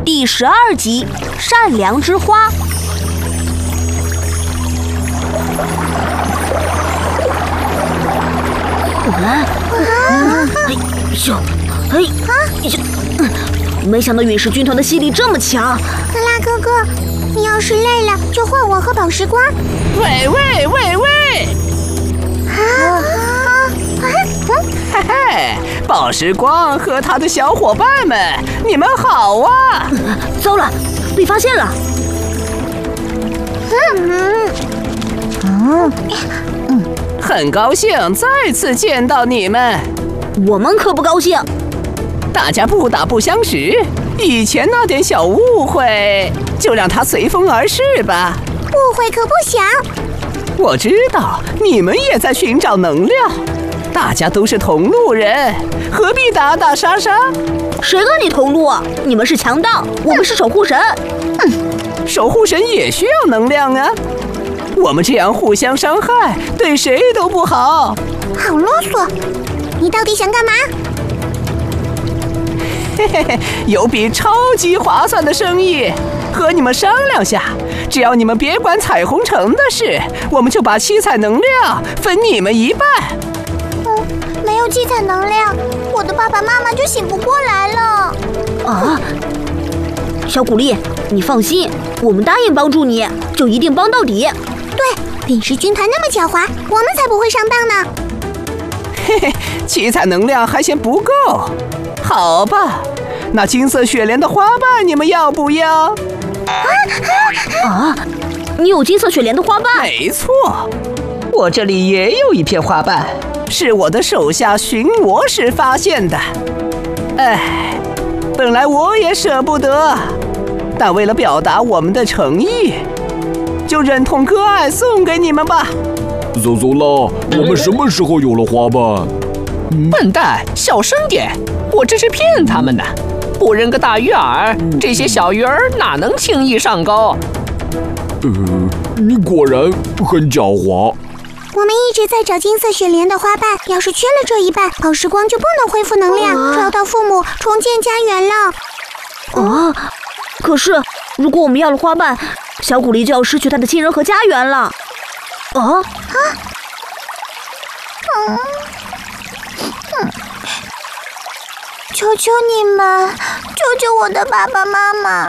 第12集《善良之花》。没想到陨石军团的吸力这么强。 克拉哥哥，你要是累了，就换我和宝石光。 喂！嘿嘿，宝石光和他的小伙伴们，你们好啊！ 糟了，被发现了。 很高兴再次见到你们。 我们可不高兴。 大家不打不相识，以前那点小误会，就让它随风而逝吧。 误会可不小。 我知道你们也在寻找能量，大家都是同路人，何必打打杀杀？ 谁跟你同路啊？你们是强盗，我们是守护神。 守护神也需要能量啊。我们这样互相伤害，对谁都不好。 好啰嗦，你到底想干嘛？ 嘿嘿嘿，有笔超级划算的生意，和你们商量下，只要你们别管彩虹城的事，我们就把七彩能量分你们一半。 没有七彩能量，我的爸爸妈妈就醒不过来了。 啊，小古丽，你放心，我们答应帮助你，就一定帮到底。 对，陨石军团那么狡猾，我们才不会上当呢。 嘿嘿，七彩能量还嫌不够。好吧，那金色雪莲的花瓣你们要不要？ 你有金色雪莲的花瓣？ 没错，我这里也有一片花瓣，是我的手下巡逻时发现的。本来我也舍不得，但为了表达我们的诚意，就忍痛割爱送给你们吧。 走啦，我们什么时候有了花瓣？ 笨蛋，小声点！我这是骗他们的，不扔个大鱼饵，这些小鱼儿哪能轻易上钩？ 你果然很狡猾。 我们一直在找金色雪莲的花瓣，要是缺了这一半，宝石光就不能恢复能量，找到父母，重建家园了。 可是如果我们要了花瓣，小古丽就要失去她的亲人和家园了。 求求你们，救救我的爸爸妈妈！